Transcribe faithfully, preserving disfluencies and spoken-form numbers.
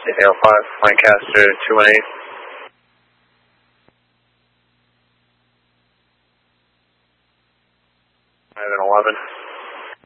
A L five, Lancaster two one eight. five and eleven.